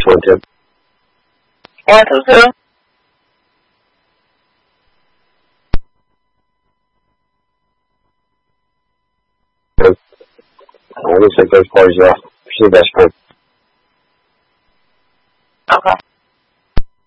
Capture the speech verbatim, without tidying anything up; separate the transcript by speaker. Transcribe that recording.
Speaker 1: four two.
Speaker 2: One two two.
Speaker 1: Uh, looks like those parties are off. She's the best friend.
Speaker 2: Okay.